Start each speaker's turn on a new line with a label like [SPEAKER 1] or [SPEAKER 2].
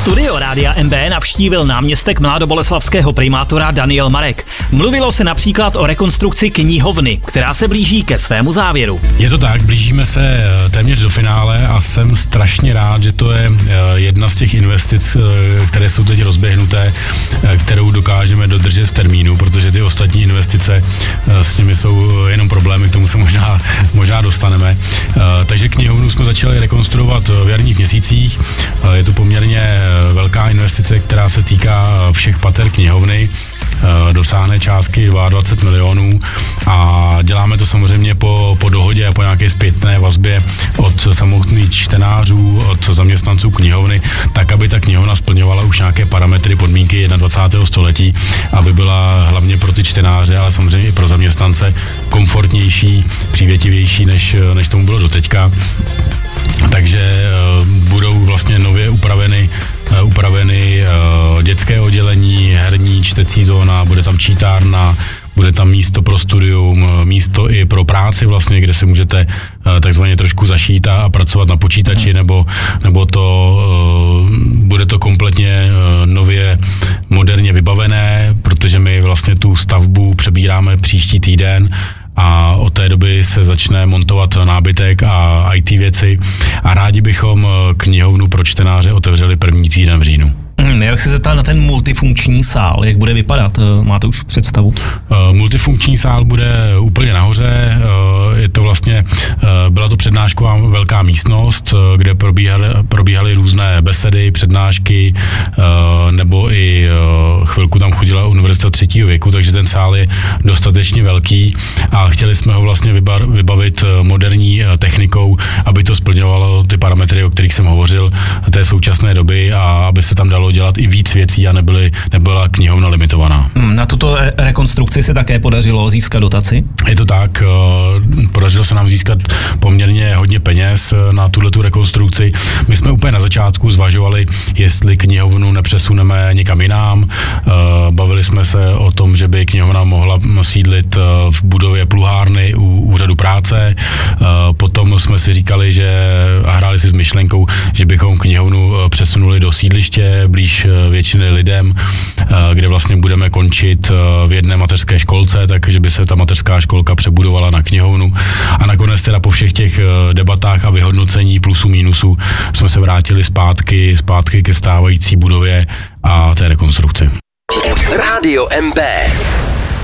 [SPEAKER 1] Studio Rádia MB navštívil náměstek mladoboleslavského primátora Daniel Marek. Mluvilo se například o rekonstrukci knihovny, která se blíží ke svému závěru.
[SPEAKER 2] Je to tak, blížíme se téměř do finále a jsem strašně rád, že to je jedna z těch investic, které jsou teď rozběhnuté, kterou dokážeme dodržet v termínu, protože ty ostatní investice s nimi jsou jenom problémy, k tomu se možná dostaneme. Takže knihovnu jsme začali rekonstruovat v jarních měsících. Je to poměrně velká investice, která se týká všech pater knihovny. Dosáhne částky 22 milionů a děláme to samozřejmě po dohodě a po nějaké zpětné vazbě od samotných čtenářů, od zaměstnanců knihovny, tak, aby ta knihovna splňovala už nějaké parametry, podmínky 21. století, aby byla hlavně pro ty čtenáře, ale samozřejmě i pro zaměstnance komfortnější, přívětivější, než tomu bylo doteďka. Takže budou vlastně nově upraveny dětské oddělení, herní, čtecí zóna, bude tam čítárna, bude tam místo pro studium, místo i pro práci vlastně, kde se můžete takzvaně trošku zašít a pracovat na počítači, nebo bude to kompletně nově moderně vybavené, protože my vlastně tu stavbu přebíráme příští týden a od té doby se začne montovat nábytek a IT věci a rádi bychom knihovnu pro čtenáře otevřeli první týden v říjnu.
[SPEAKER 1] Já bych se zeptal na ten multifunkční sál, jak bude vypadat, máte už představu?
[SPEAKER 2] Multifunkční sál bude úplně nahoře, je to vlastně, byla to přednášková velká místnost, kde probíhaly různé besedy, přednášky, nebo i chvilku tam chodila univerzita 3. věku, takže ten sál je dostatečně velký a chtěli jsme ho vlastně vybavit moderní technikou, aby to splňovalo ty parametry, o kterých jsem hovořil té současné doby a aby se tam dalo dělat i víc věcí a nebyla knihovna limitovaná.
[SPEAKER 1] Na tuto rekonstrukci se také podařilo získat dotaci?
[SPEAKER 2] Je to tak, podařilo se nám získat poměrně hodně peněz na tuhletu rekonstrukci. My jsme úplně na začátku zvažovali, jestli knihovnu nepřesuneme někam jinam. Bavili jsme se o tom, že by knihovna mohla sídlit v budově pluhárny u úřadu práce. Potom jsme si říkali, a hráli si s myšlenkou, že bychom knihovnu přesunuli do sídliště, blíž většiny lidem, kde vlastně budeme končit v jedné mateřské školce, takže by se ta mateřská školka přebudovala na knihovnu. A nakonec teda po všech těch debatách a vyhodnocení plusů, mínusů jsme se vrátili zpátky ke stávající budově a té rekonstrukci.
[SPEAKER 3] Rádio MB.